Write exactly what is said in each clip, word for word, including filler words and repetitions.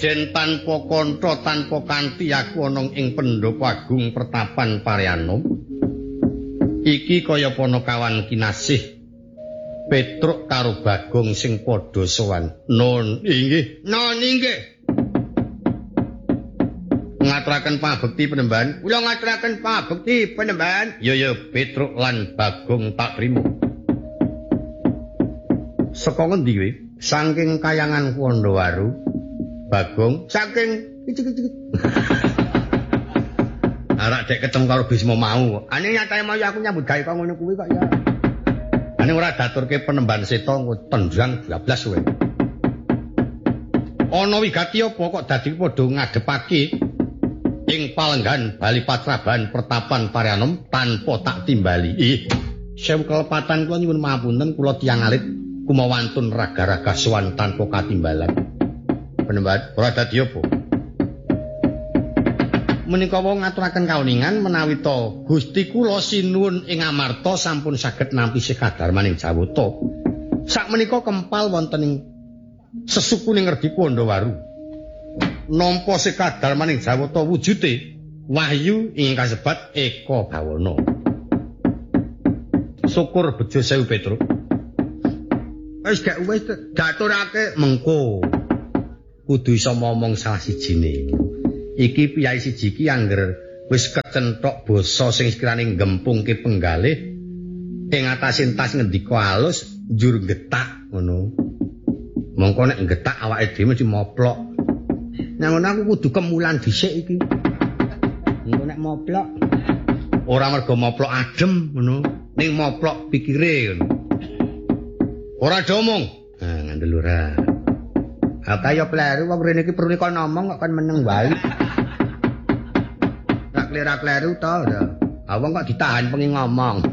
Jen tanpa kontra tanpa kanthi aku ana ing Pendhapa Agung Pertapan Paryanom. Iki kaya Panakawan kinasih Petruk karo Bagong sing padha sowan. Non inggih, non inggih. Ngaturaken pabekti Panembahan. Kula ngaturaken pabekti Panembahan. Ya ya Petruk lan Bagong tak trima. Saka ngendi kowe? Saking Kayangan Wandawaru. Bagong saking icik-icik. Arak dek ketemu karo Bisma mau. Ane nyatane mau aku nyambut gawe kok ngono kuwi kok ya. Ane ora daturke Penembahan Seta tendang bablas kowe. Ana wigati apa kok dadi padha ngadepake ing palenggan Bali Patraban Pertapan Paryanom tanpa tak timbali. Ih, sewu kelepatan kula nyuwun mapunten kula tiyang alit kumawantun raga-raga sowan tanpa katimbalan. Penembahan ora dadi apa? Menika wong ngaturaken kauningan menawi to Gusti kula sinuwun ing amarta sampun saged nampi sekadar maning Jawata. Sakmenika kempal wonten ing sesukuning Redi Pandawaru. Nampa sekadar maning Jawata wujude wahyu ing kasebat Eka Bawana. Syukur bejo sewu Petruk. Wis gak wis daturake mengko. Kudu iso momong salah sijine. Iki piyai siji iki angger wis kecenthok basa sing sekirane gempungke penggalih ing atasin tas ngendika alus njur getak ngono. Mongko nek getak awake dhewe mesti moplok. Nek ngono aku kudu kemulan dhisik iki. Engko nek moplok ora mergo moplok adem ngono, ning moplok pikire ngono. Ora domong. Nah, ngandel ora. Kaya kleru wong rene iki perlu kon ngomong kok kon meneng wae. Nek klera-kleru to, ha wong kok ditahan pengen ngomong.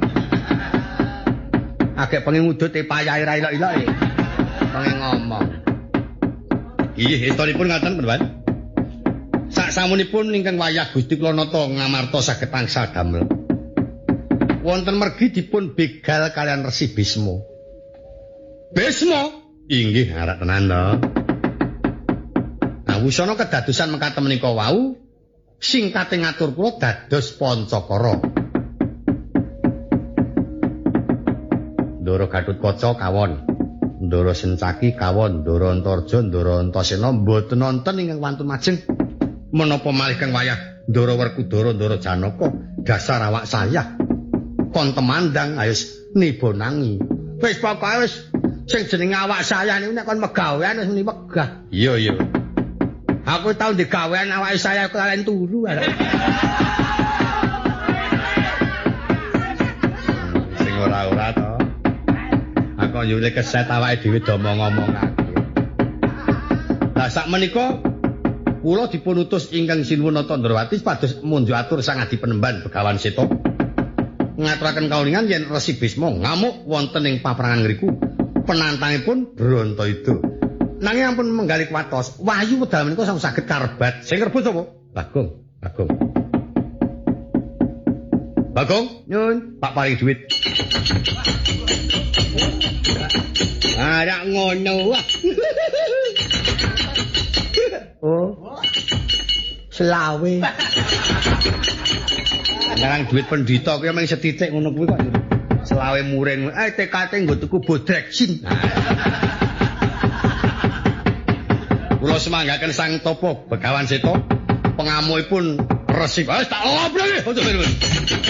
Agek pengen ngudut e payahe ra ilok-iloke. Pengen ngomong. Nggih, estunipun ngaten, Panembahan. Sak samunipun ingkang wayah Gusti kula nata ngamarta saged tansah damel. Wonten mergi dipun begal kalian Resi Bisma. Bisma? Inggih, arek tenan to. Wusana kedadosan mekaten menika wau singkate ngatur kula dados Pancakara. Ndara Gatutkaca kawon, Ndara Sencaki kawon, Ndara Antarja, Ndara Antasena mboten wonten ingkang wantun majeng. Menapa malih kang wayah Ndara Werkudara, Ndara Janaka dasar awak sayah. Kon temandang ayo nibonangi. Wis pokoke wis sing jenenge awak sayah niku nek kon megawean wis muni wegah. Iya iya. Aku tau digawean awake saya kalian turu. Sing ora-ora to. Aku nyule keset awake dhewe do ngomongake. Lah sak menika kula dipun utus ingkang sinuwun nata Ndrawati pados munjuk atur Sang Adi Panembahan Begawan Seta. Ngaturaken kauningan yen Resi Bisma ngamuk wonten ing paperangan ngriku. Penantangipun Brontoida. Nanging ampun menggali kuwatos, wahyu wedal menika sampun saged karebat. Sing rebut sapa? Bagong, Bagong. Bagong, nyun, tak paring duit. Ah, rak ngono. Oh. Selawe. Nang duit pendhita kuwi mung setitik ngono kuwi kok. Selawe muring. Eh T K T nggo tuku bodreksin. Kula semanggaken Sang Topo Begawan Seta, pengamuhipun Resi. Wis tak obrol iki.